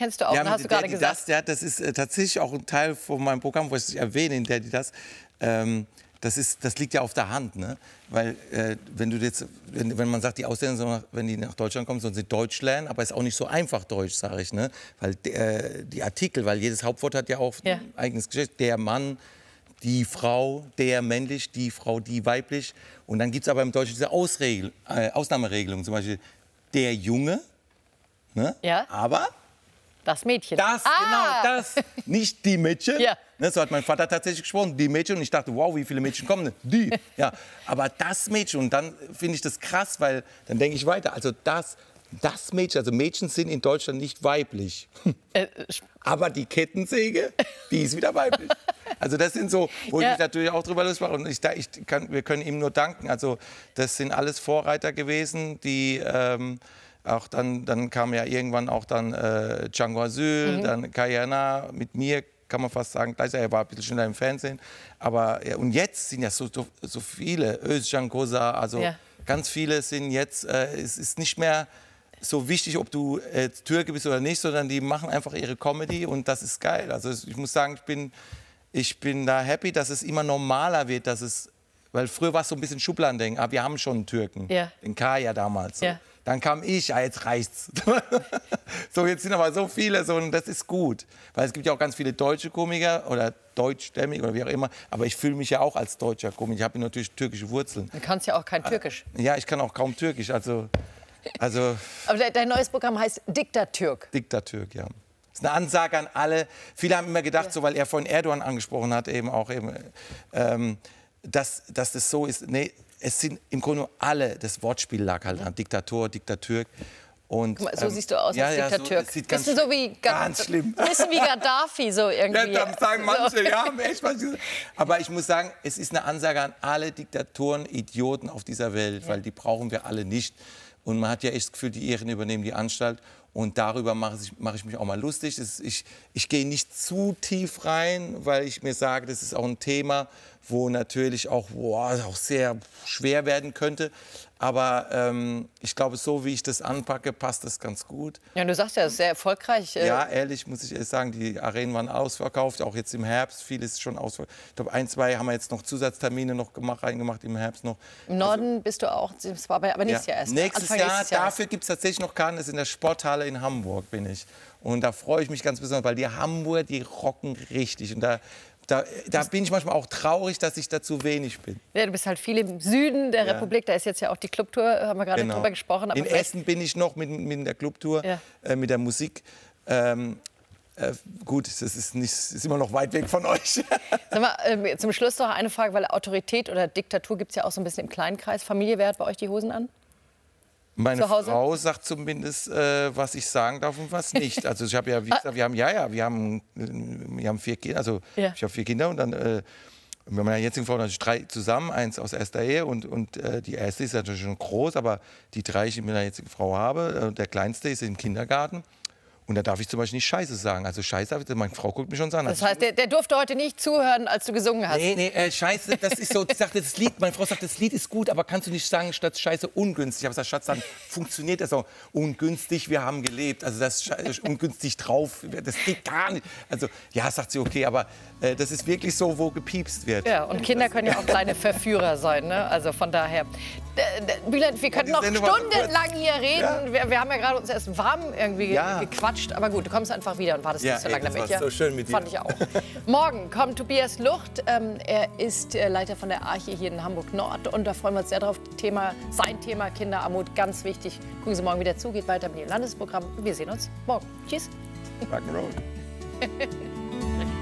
kennst du auch, ja, hast du gerade gesagt. Das ist tatsächlich auch ein Teil von meinem Programm, wo ich es erwähne, in der die das. Das liegt ja auf der Hand, ne? Weil wenn man sagt, die Ausländer, wenn die nach Deutschland kommen, sollen sie Deutsch lernen, aber es ist auch nicht so einfach Deutsch, sage ich, ne? Weil die Artikel, weil jedes Hauptwort hat ja auch ein eigenes Geschlecht. Der Mann, die Frau, der männlich, die Frau, die weiblich. Und dann gibt es aber im Deutschen diese Ausnahmeregelung, zum Beispiel der Junge, ne? Ja. Aber das Mädchen. Genau das. Nicht die Mädchen. Ja. Ne, so hat mein Vater tatsächlich gesprochen, die Mädchen. Und ich dachte, wow, wie viele Mädchen kommen denn? Die. Ja. Aber das Mädchen. Und dann finde ich das krass, weil dann denke ich weiter. Also das Mädchen, also Mädchen sind in Deutschland nicht weiblich. Aber die Kettensäge, die ist wieder weiblich. Also das sind so, wo ich mich natürlich auch drüber lustig mache. Und wir können ihm nur danken. Also das sind alles Vorreiter gewesen, die... auch dann kam ja irgendwann auch dann Django Asyl, dann Kayana mit mir, kann man fast sagen, gleich, er war ein bisschen schneller im Fernsehen. Aber ja, und jetzt sind ja so viele, Özcan Kosa, also ganz viele sind jetzt, es ist nicht mehr so wichtig, ob du Türke bist oder nicht, sondern die machen einfach ihre Comedy und das ist geil. Also ich muss sagen, ich bin da happy, dass es immer normaler wird, dass es, weil früher war es so ein bisschen Schubladendenken, wir haben schon einen Türken, den Kaya damals. So. Dann kam ich, jetzt reicht's. So, jetzt sind aber so viele, und das ist gut. Weil es gibt ja auch ganz viele deutsche Komiker oder deutschstämmig oder wie auch immer. Aber ich fühle mich ja auch als deutscher Komiker. Ich habe natürlich türkische Wurzeln. Du kannst ja auch kein Türkisch. Ja, ich kann auch kaum Türkisch. Also aber dein neues Programm heißt Diktatürk. Diktatürk, ja. Das ist eine Ansage an alle. Viele haben immer gedacht, so, weil er vorhin Erdogan angesprochen hat, dass das so ist. Nee, es sind im Grunde nur alle, das Wortspiel lag halt an Diktator, Diktatürk. Und, guck mal, so siehst du aus als Diktatürk. So, bist du so wie ganz schlimm. Ein bisschen wie Gaddafi, so irgendwie. Ja, das sagen manche, ja, haben echt was gesagt. Aber ich muss sagen, es ist eine Ansage an alle Diktatoren, Idioten auf dieser Welt, weil die brauchen wir alle nicht. Und man hat ja echt das Gefühl, die Iren übernehmen die Anstalt. Und darüber mache ich mich auch mal lustig. Ich gehe nicht zu tief rein, weil ich mir sage, das ist auch ein Thema, wo natürlich auch sehr schwer werden könnte. Aber ich glaube, so wie ich das anpacke, passt das ganz gut. Ja, du sagst ja, es ist sehr erfolgreich. Ja, ehrlich muss ich sagen, die Arenen waren ausverkauft, auch jetzt im Herbst, vieles schon ausverkauft. Ich glaube, 1, 2 haben wir jetzt noch Zusatztermine reingemacht im Herbst noch. Im Norden bist du auch, das war aber nächstes Jahr erst. Nächstes Jahr, dafür gibt es tatsächlich noch Karten, das ist in der Sporthalle in Hamburg bin ich. Und da freue ich mich ganz besonders, weil die Hamburger, die rocken richtig. Und da bin ich manchmal auch traurig, dass ich da zu wenig bin. Ja, du bist halt viel im Süden der Republik, da ist jetzt ja auch die Clubtour, haben wir gerade drüber gesprochen. Aber in Essen bin ich noch mit der Clubtour, mit der Musik. Gut, das ist immer noch weit weg von euch. Sag mal, zum Schluss noch eine Frage, weil Autorität oder Diktatur gibt es ja auch so ein bisschen im Kleinen-Kreis. Familie, wer hat bei euch die Hosen an? Meine Frau sagt zumindest, was ich sagen darf und was nicht. Also ich habe ja, wie gesagt, wir haben 4 Kinder, also ich habe 4 Kinder und dann mit meiner jetzigen Frau natürlich 3 zusammen, 1 aus erster Ehe und die erste ist natürlich schon groß, aber die 3, die ich mit meiner jetzigen Frau habe, der kleinste ist im Kindergarten. Und da darf ich zum Beispiel nicht Scheiße sagen. Also Scheiße, meine Frau guckt mich schon so an. Das heißt, der durfte heute nicht zuhören, als du gesungen hast? Nee, Scheiße, das ist so, das Lied, meine Frau sagt, das Lied ist gut, aber kannst du nicht sagen, statt Scheiße ungünstig. Aber Schatz, dann funktioniert das auch. Ungünstig, wir haben gelebt. Also das ungünstig drauf, das geht gar nicht. Also ja, sagt sie, okay, aber das ist wirklich so, wo gepiepst wird. Ja, und Kinder können ja auch kleine Verführer sein, ne? Also von daher. Bülent, wir könnten noch stundenlang hier reden. Wir haben ja gerade uns erst warm irgendwie gequatscht. Aber gut, du kommst einfach wieder und wartest nicht so lange damit. Ja, so schön mit dir. Fand ich auch. Morgen kommt Tobias Lucht. Er ist Leiter von der Arche hier in Hamburg-Nord. Und da freuen wir uns sehr drauf. Sein Thema Kinderarmut, ganz wichtig. Gucken Sie morgen wieder zu. Geht weiter mit dem Landesprogramm. Wir sehen uns morgen. Tschüss. Rock'n'Roll.